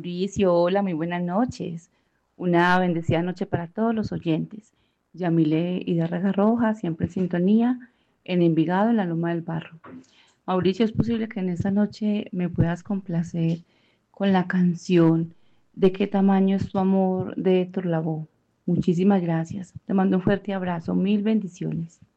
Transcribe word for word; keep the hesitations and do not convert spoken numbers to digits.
Mauricio, hola, muy buenas noches. Una bendecida noche para todos los oyentes. Yamile y de Rega Roja, siempre en sintonía, en Envigado, en la Loma del Barro. Mauricio, ¿es posible que en esta noche me puedas complacer con la canción ¿De qué tamaño es tu amor de Héctor Lavoe? Muchísimas gracias. Te mando un fuerte abrazo, mil bendiciones.